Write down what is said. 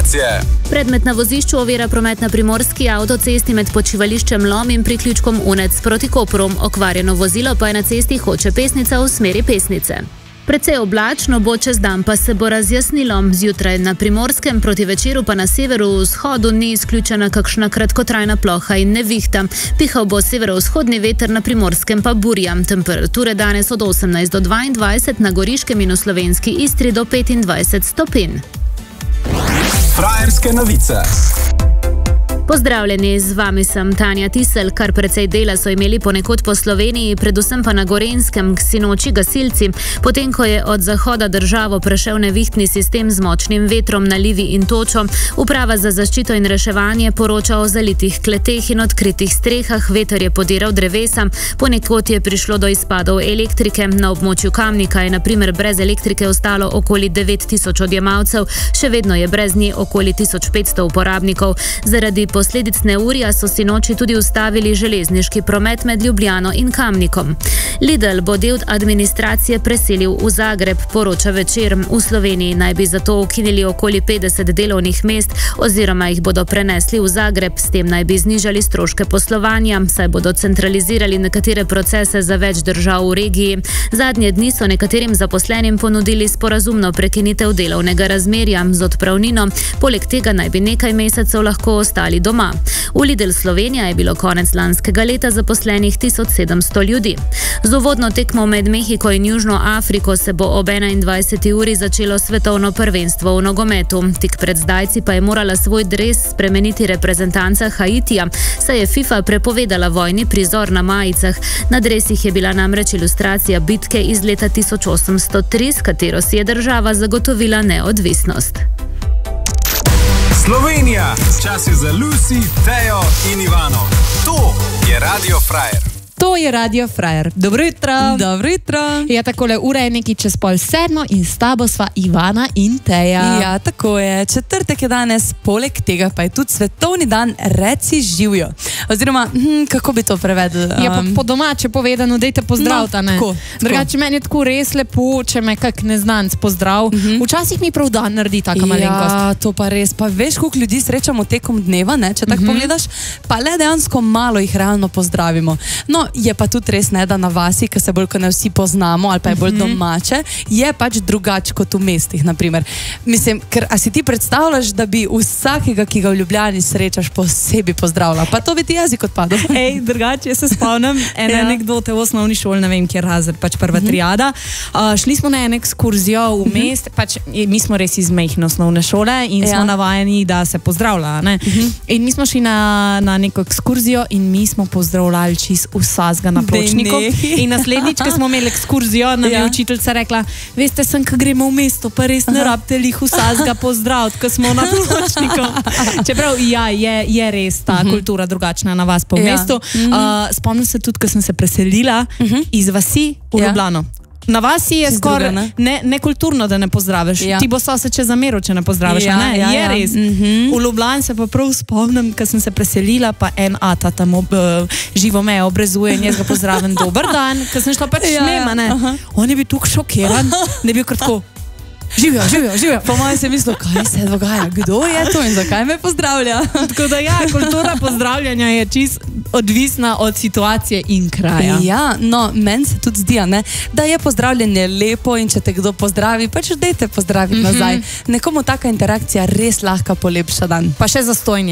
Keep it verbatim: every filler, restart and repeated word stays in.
informacije. Predmet na vozišču ovira promet na primorski avtocesti med počivališčem Lom in priključkom Unec proti Kopru. Okvarjeno vozilo pa je na cesti Hoče Pesnica v smeri Pesnice. Precej oblačno bo, čez dan pa se bo razjasnilo. Zjutraj na Primorskem, proti večeru pa na severovzhodu ni izključena kakšna kratkotrajna ploha in nevihta. Pihal bo severovzhodni veter, na Primorskem pa burja. Temperature danes od osemnajst do dvaindvajset, na Goriškem in v slovenski Istri do petindvajset stopinj. Frajerske novice. Pozdravljeni, z vami sem Tanja Tisel. Kar precej dela so imeli ponekod po Sloveniji, predvsem pa na Gorenjskem, k sinoči gasilci, potem ko je od zahoda državo prešel nevihtni sistem z močnim vetrom, nalivi in točo. Uprava za zaščito in reševanje poroča o zalitih kleteh in odkritih strehah, veter je podiral drevesa, ponekod je prišlo do izpadov elektrike. Na območju Kamnika je na primer brez elektrike ostalo okoli devet tisoč odjemalcev, še vedno je brez nje okoli tisoč petsto uporabnikov. Zaradi posledic neurja so sinoči tudi ustavili železniški promet med Ljubljano in Kamnikom. Lidl bo del administracije preselil v Zagreb, poroča Večer. V Sloveniji naj bi zato ukinili okoli petdeset delovnih mest oziroma jih bodo prenesli v Zagreb. S tem naj bi znižali stroške poslovanja, saj bodo centralizirali nekatere procese za več držav v regiji. Zadnje dni so nekaterim zaposlenim ponudili sporazumno prekinitev delovnega razmerja z odpravnino. Poleg tega naj bi nekaj mesecev lahko ostali doma. V Lidl Slovenija je bilo konec lanskega leta zaposlenih tisoč sedemsto ljudi. Z uvodno tekmo med Mehiko in Južno Afriko se bo ob enaindvajseti uri začelo svetovno prvenstvo v nogometu. Tik pred zdajci pa je morala svoj dres spremeniti reprezentanca Haitija, saj je FIFA prepovedala vojni prizor na majicah. Na dresih je bila namreč ilustracija bitke iz leta tisoč osemsto tri, s katero si je država zagotovila neodvisnost. Slovenija, čas je za Lucy, Tejo in Ivano. To je Radio Frajer. To je Radio Frajer. Dobro jutro. Dobro jutro. Ja, takole, ura je nekaj čez pol sedmo in s tabo sva Ivana in Teja. Ja, tako je. Četrtek je danes, poleg tega pa je tudi svetovni dan Reci živjo. Oziroma, hm, kako bi to prevedli? Um, ja, po, po domače povedano, dejte pozdravta, no, ne? Tako, Drugače, meni je tako res lepo, če me kak neznanc pozdrav. Uh -huh. Včasih mi prav dan naredi taka malenkost. Ja, to pa res. Pa veš, koliko ljudi srečamo tekom dneva, ne? Če tako uh -huh. pogledaš, pa le dejansko malo jih realno pozdravimo. No, je pa tudi res, ne, da na vasi, ki se bolj ko ne vsi poznamo, ali pa je bolj uh -huh. domače, je pač drugače kot v mestih, naprimer. Mislim, ker a si ti predstavljaš, da bi vsakega, ki ga v Ljubljani srečaš, posebej pozdravila? Pa to bi ti jezik odpadel. Ej, drugače, jaz se spomnim ene ja. anekdote v osnovni šoli, ne vem, kjer razred, pač prva uh -huh. triada. Uh, šli smo na eno ekskurzijo v uh -huh. mest, pač mi smo res iz mehne osnovne šole in ja. smo navajeni, da se pozdravlja, ne? Uh -huh. In mi smo šli na, na neko ekskurzijo in mi smo pozdravljali čist vsazga na pločniku. In naslednjič, ko smo imeli ekskurzijo, nam ja. je učiteljica rekla, veste, sem, ko gremo v mesto, pa res ne rabite lih vsazga pozdraviti, ko smo na pločniku. Čeprav, ja, je, je res ta uh -huh. kultura drugačna na vas po ja. mestu. Uh, spomnim se tudi, ko sem se preselila uh -huh. iz vasi v ja. Ljubljano. Na vasi je skoraj ne, nekulturno, da ne pozdraviš. Ja. Ti bo sosed če zameril, če ne pozdraviš. Ja, ne? Ja, je ja. res. Mm-hmm. V Ljubljani se pa prav spomnim, ko sem se preselila, pa en ata tam ob, uh, živo me obrezuje in jaz ga pozdravim dober dan, ko sem šla pač ja, nema. Ne? Uh-huh. On je bil tukaj šokiran, da je bil kratko. Živijo, živijo, živijo. Po mojem se mislil, kaj se dogaja, kdo je to in zakaj me pozdravlja? Tako da ja, kultura pozdravljanja je čist odvisna od situacije in kraja. Ja, no, meni se tudi zdi, ne, da je pozdravljanje lepo in če te kdo pozdravi, pač dajte pozdraviti mm -hmm. nazaj. Nekomu taka interakcija res lahko polepša dan. Pa še zastojnje.